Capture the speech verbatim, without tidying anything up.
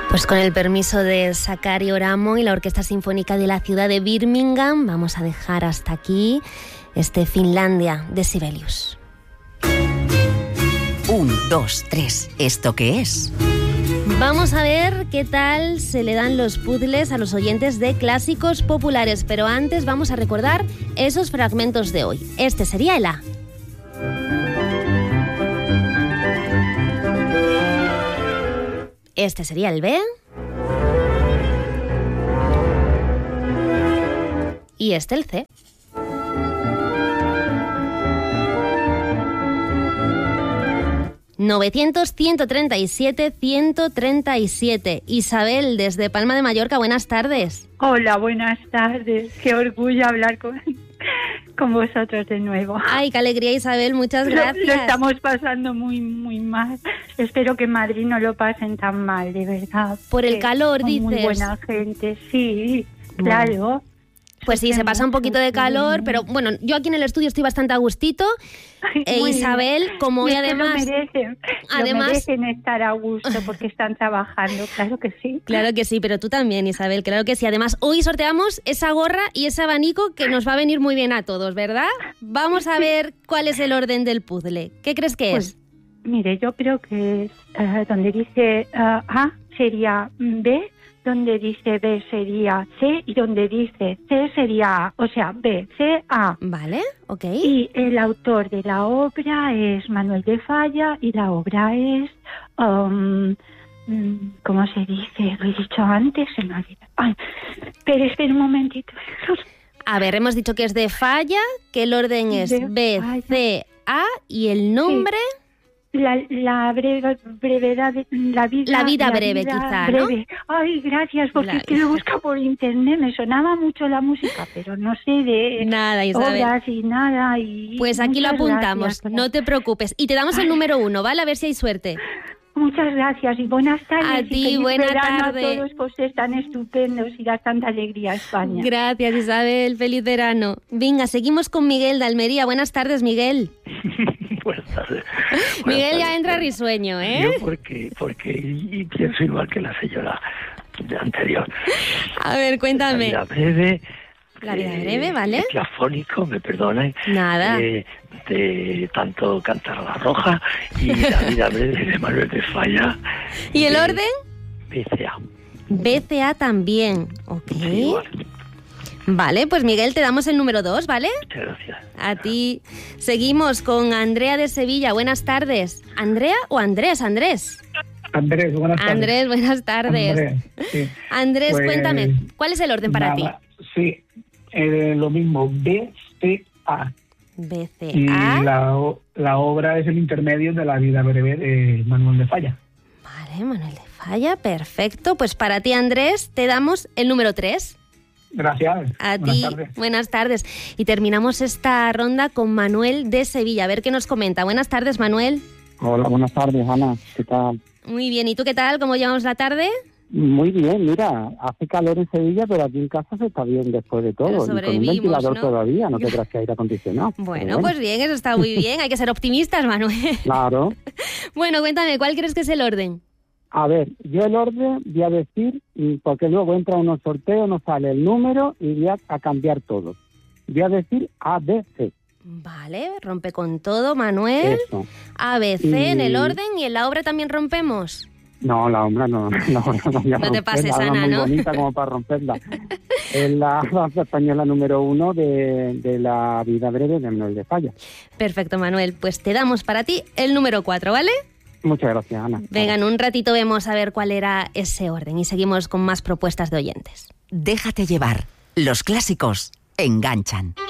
Pues con el permiso de Sakari Oramo y la Orquesta Sinfónica de la ciudad de Birmingham, vamos a dejar hasta aquí este Finlandia de Sibelius. Un, dos, tres. ¿Esto qué es? Vamos a ver qué tal se le dan los puzzles a los oyentes de clásicos populares, pero antes vamos a recordar esos fragmentos de hoy. Este sería el A. Este sería el B. Y este el C. novecientos, ciento treinta y siete, ciento treinta y siete. Isabel, desde Palma de Mallorca, buenas tardes. Hola, buenas tardes. Qué orgullo hablar con, con vosotros de nuevo. Ay, qué alegría, Isabel, muchas gracias. Lo, lo estamos pasando muy, muy mal. Espero que en Madrid no lo pasen tan mal, de verdad. Por el calor, dices. Muy buena gente, sí, claro. Bueno. Pues sí, se pasa un poquito de calor, pero bueno, yo aquí en el estudio estoy bastante a gustito. E Isabel, como hoy además... Lo merecen, además, lo merecen estar a gusto porque están trabajando, claro que sí. Claro que sí, pero tú también, Isabel, claro que sí. Además, hoy sorteamos esa gorra y ese abanico que nos va a venir muy bien a todos, ¿verdad? Vamos a ver cuál es el orden del puzzle. ¿Qué crees que pues, es? Mire, yo creo que es uh, donde dice uh, A sería B, donde dice B sería C y donde dice C sería A, o sea, B, C, A. Vale, ok. Y el autor de la obra es Manuel de Falla y la obra es, um, ¿cómo se dice? Lo he dicho antes, se me olvida. Ay, pero espera un momentito. A ver, hemos dicho que es de Falla, que el orden es de B, Falla. C, A y el nombre... Sí. La, la breve, brevedad, de, la vida... La vida la breve, vida quizá, breve. ¿No? Ay, gracias, porque la... es que lo busco por internet. Me sonaba mucho la música, pero no sé de nada, Isabel. Obras y nada. Y pues aquí lo apuntamos, gracias. No te preocupes. Y te damos el número uno, ¿vale? A ver si hay suerte. Muchas gracias y buenas tardes. A y ti, feliz buena verano tarde. A todos por ser tan estupendos y dar tanta alegría a España. Gracias, Isabel. Feliz verano. Venga, seguimos con Miguel de Almería. Buenas tardes, Miguel. Buenas tardes. Buenas Miguel tardes. ya entra risueño, ¿eh? Yo porque, porque y pienso igual que la señora anterior. A ver, cuéntame. La vida breve. La vida eh, breve, ¿vale? Afónico, me perdonen. Nada. Eh, de tanto cantar la roja y la vida breve de Manuel de Falla. ¿Y el orden? B C A. B C A también, ok. Sí, igual. Vale, pues Miguel, te damos el número dos, ¿vale? Muchas gracias. A ti. Seguimos con Andrea de Sevilla. Buenas tardes. ¿Andrea o Andrés? Andrés. Andrés, buenas tardes. Andrés, buenas tardes. Andrés, sí. Andrés, Pues, cuéntame, ¿cuál es el orden para nada, ti? Sí, eh, lo mismo, B C A. B C A. Y la, la obra es el intermedio de la vida breve de Manuel de Falla. Vale, Manuel de Falla, perfecto. Pues para ti, Andrés, te damos el número tres. Gracias. A buenas ti, tardes. buenas tardes. Y terminamos esta ronda con Manuel de Sevilla. A ver qué nos comenta. Buenas tardes, Manuel. Hola, buenas tardes, Ana. ¿Qué tal? Muy bien. ¿Y tú qué tal? ¿Cómo llevamos la tarde? Muy bien, mira, hace calor en Sevilla, pero aquí en casa se está bien después de todo. Y con un ventilador, ¿no? Todavía, no te creas que aire acondicionado. Bueno, bueno, pues bien, eso está muy bien. Hay que ser optimistas, Manuel. Claro. Bueno, cuéntame, ¿cuál crees que es el orden? A ver, yo el orden voy a decir, porque luego entra unos sorteos, nos sale el número y voy a, a cambiar todo. Voy a decir A, B, C. Vale, rompe con todo, Manuel. Eso. A, B, C y... en el orden y en la obra también rompemos. No, la obra no, no, no, no, no, no te pases, Ana, muy ¿no? Muy bonita como para romperla. Es la danza española número uno de, de la vida breve de Manuel de Falla. Perfecto, Manuel. Pues te damos para ti el número cuatro, ¿vale? Muchas gracias, Ana. Venga, en un ratito vemos a ver cuál era ese orden y seguimos con más propuestas de oyentes. Déjate llevar. Los clásicos enganchan.